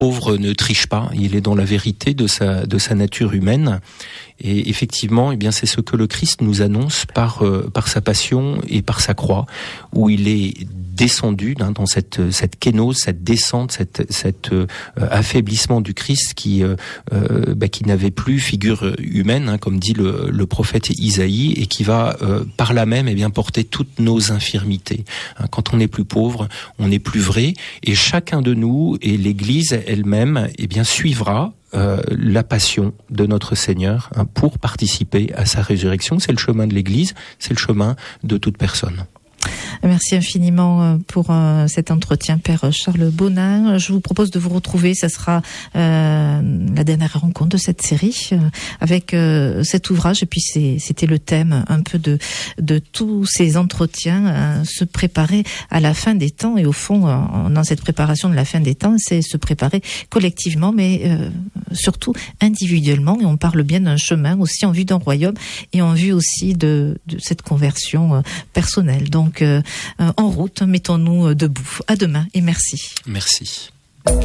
pauvre ne triche pas, il est dans la vérité de sa nature humaine. Et effectivement, eh bien, c'est ce que le Christ nous annonce par sa passion et par sa croix, où il est descendu dans cette kénose, cette descente, cet affaiblissement du Christ qui n'avait plus figure humaine, comme dit le prophète Isaïe, et qui va par là même porter toutes nos infirmités. Quand on est plus pauvre, on n'est plus vrai, et chacun de nous et l'Église elle-même suivra la passion de notre Seigneur pour participer à sa résurrection. C'est le chemin de l'Église, c'est le chemin de toute personne. Merci infiniment pour cet entretien, Père Charles Bonin. Je vous propose de vous retrouver, ça sera la dernière rencontre de cette série avec cet ouvrage. Et puis c'était le thème un peu de tous ces entretiens, se préparer à la fin des temps. Et au fond, dans cette préparation de la fin des temps, c'est se préparer collectivement, mais surtout individuellement. Et on parle bien d'un chemin aussi en vue d'un royaume et en vue aussi de cette conversion personnelle. Donc, en route, mettons-nous debout. À demain et merci. Merci.